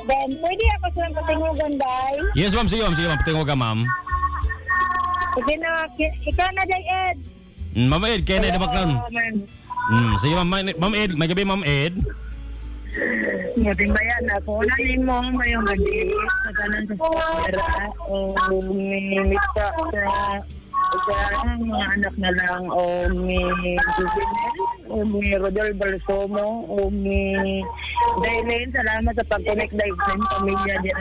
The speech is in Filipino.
Then, pwede ako silang patingugan, day. Yes, ma'am. Sige, ma'am. Patingo ka, ma'am. Sige na, ikaw na, day, Ed. Ma'am Ed, kaya na baklan. Sige, Ma'am Ed. May gabi, Ma'am Ed. Muting bayan ako. Unahin mo ngayong gabi sa kanan sa pera o may mista sa mga anak na lang o may Juvenel o may Rodel Balsomo o may Daylene. Salamat sa pag-connect dahil sa pamilya